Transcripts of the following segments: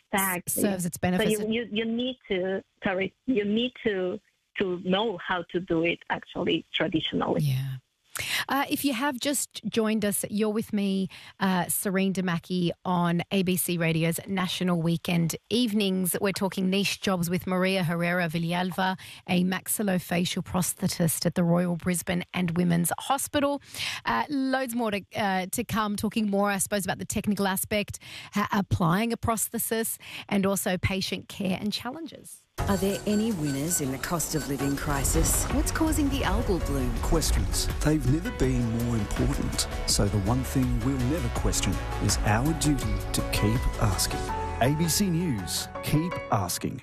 Exactly. serves its So benefits. you need to, you need to know how to do it actually traditionally. Yeah. If you have just joined us, you're with me, Serene Damaki, on ABC Radio's National Weekend Evenings. We're talking niche jobs with Maria Herrera Villalva, a maxillofacial prosthetist at the Royal Brisbane and Women's Hospital. Loads more to come, talking more, I suppose, about the technical aspect, applying a prosthesis, and also patient care and challenges. Are there any winners in the cost of living crisis? What's causing the algal bloom? Questions. They've never been more important. So the one thing we'll never question is our duty to keep asking. ABC News. Keep asking.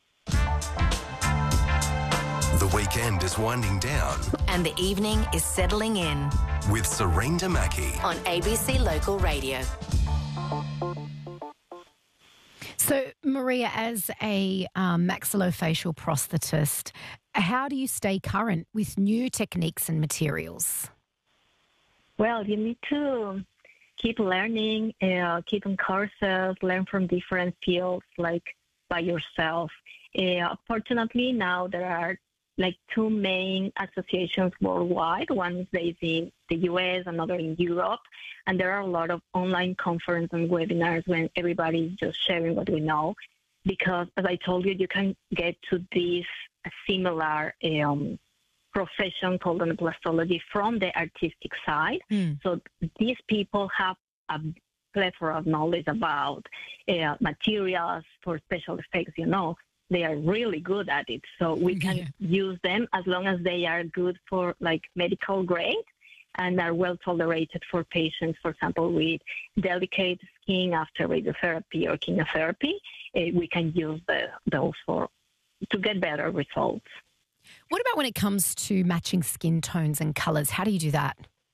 The weekend is winding down And the evening is settling in with Serene Damaki. on ABC Local Radio. So, Maria, as a maxillofacial prosthetist, how do you stay current with new techniques and materials? Well, you need to keep learning, keep in courses, learn from different fields, like by yourself. Fortunately, now there are like two main associations worldwide. One is based in the US, another in Europe. And there are a lot of online conferences and webinars when everybody is just sharing what we know. Because, as I told you, you can get to this similar profession called odontology from the artistic side. So these people have a plethora of knowledge about materials for special effects, you know. They are really good at it. So we can use them as long as they are good for like medical grade and are well tolerated for patients, for example, with delicate skin after radiotherapy or chemotherapy. We can use those to get better results. What about when it comes to matching skin tones and colours? How do you do that?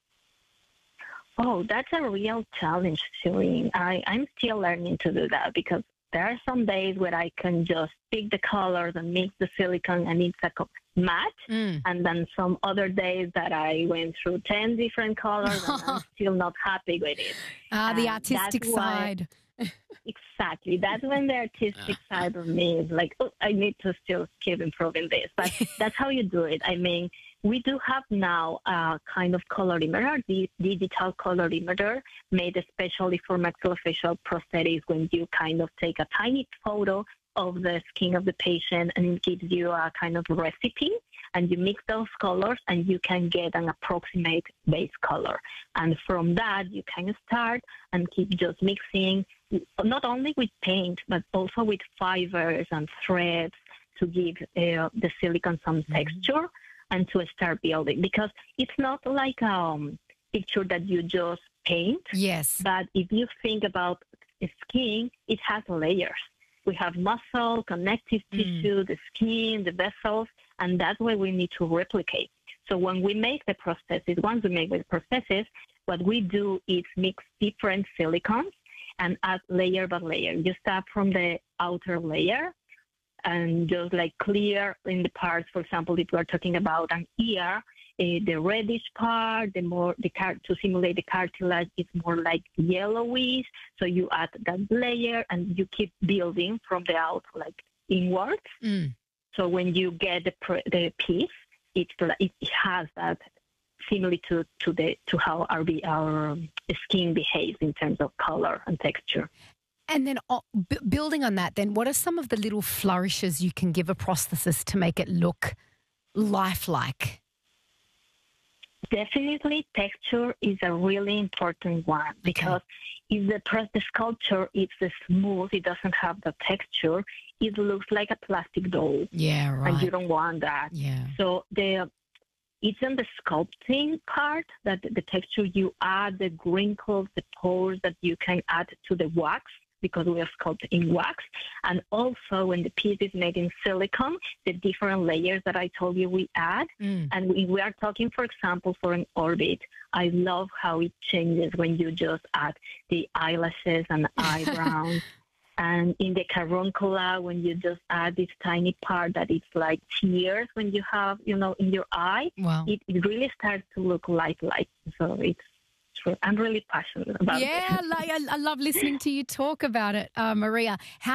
Oh, that's a real challenge, Serene. I'm still learning to do that because there are some days where I can just pick the colors and mix the silicone and it's a match. And then some other days that I went through 10 different colors and I'm still not happy with it. The artistic side. Exactly. That's when the artistic side of me is like, oh, I need to still keep improving this. But that's how you do it. I mean, we do have now a kind of colorimeter, the digital colorimeter made especially for maxillofacial prosthetics when you kind of take a tiny photo of the skin of the patient and it gives you a kind of recipe and you mix those colors and you can get an approximate base color. And from that, you can start and keep just mixing, not only with paint, but also with fibers and threads to give the silicone some texture and to start building. Because it's not like a picture that you just paint. Yes. But if you think about the skin, it has layers. We have muscle, connective tissue, the skin, the vessels, and that's what we need to replicate. So when we make the prosthesis, once we make the prosthesis, what we do is mix different silicones and add layer by layer. You start from the outer layer and just like clear in the parts. For example, if we are talking about an ear, the reddish part, to simulate the cartilage, it's more like yellowish. So you add that layer and you keep building from the out, like inwards. So when you get the piece, it has that similitude to how our skin behaves in terms of color and texture. And then building on that, then what are some of the little flourishes you can give a prosthesis to make it look lifelike? Definitely texture is a really important one because if the sculpture is smooth, it doesn't have the texture, it looks like a plastic doll. Yeah, right. And you don't want that. Yeah. So it's in the sculpting part that the texture you add, the wrinkles, the pores that you can add to the wax because we are sculpting in wax. And also when the piece is made in silicone, the different layers that I told you we add. And we are talking, for example, for an orbit, I love how it changes when you just add the eyelashes and eyebrows. And in the caruncula, when you just add this tiny part that it's like tears when you have, in your eye, it really starts to look lifelike. So I'm really passionate about it. Yeah, I love listening to you talk about it, Maria.